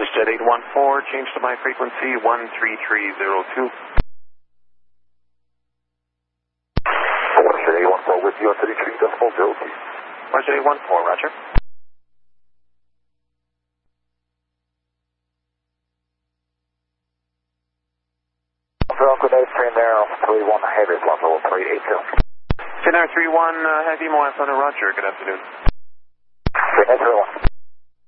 WestJet 814, change to my frequency 13302. WestJet 814 with you on 33.02. WestJet 814, roger. Good day, Finnair 31 Heavy, level 382. Finnair 31 Heavy, Moana Roger, good afternoon. Finnair 31.